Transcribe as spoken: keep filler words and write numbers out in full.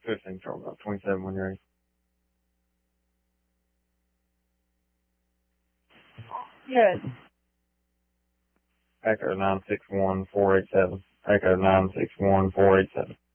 fifteen, Charles, about twenty-seven when you're ready. Good. Echo nine six one four eight seven. Echo nine six one four eight seven.